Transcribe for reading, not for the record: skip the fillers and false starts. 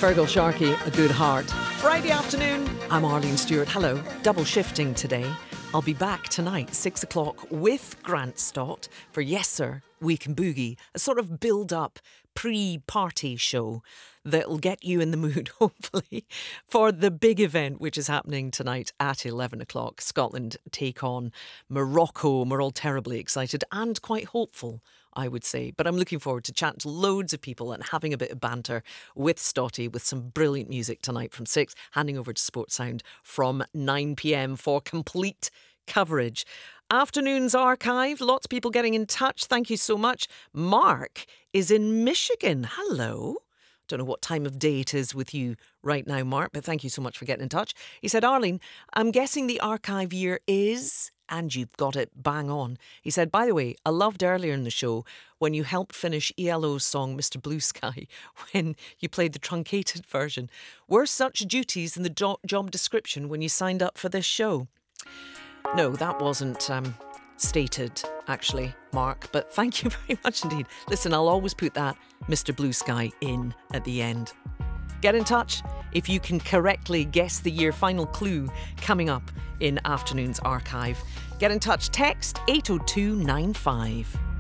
Fergal Sharkey, A Good Heart. Friday afternoon, I'm Arlene Stewart. Hello. Double shifting today. I'll be back tonight, 6 o'clock, with Grant Stott for Yes Sir, We Can Boogie, a sort of build-up pre-party show that'll get you in the mood, hopefully, for the big event which is happening tonight at 11 o'clock. Scotland take on Morocco. We're all terribly excited and quite hopeful, I would say. But I'm looking forward to chatting to loads of people and having a bit of banter with Stotty with some brilliant music tonight from 6, handing over to Sports Sound from 9 p.m. for complete coverage. Afternoon's archive, lots of people getting in touch. Thank you so much. Mark is in Michigan. Hello. Don't know what time of day it is with you right now, Mark, but thank you so much for getting in touch. He said, Arlene, I'm guessing the archive year is... And you've got it bang on. He said, by the way, I loved earlier in the show when you helped finish ELO's song, Mr. Blue Sky, when you played the truncated version. Were such duties in the job description when you signed up for this show? No, that wasn't stated, actually, Mark, but thank you very much indeed. Listen, I'll always put that Mr. Blue Sky in at the end. Get in touch if you can correctly guess the year. Final clue coming up in afternoon's archive. Get in touch. Text 80295.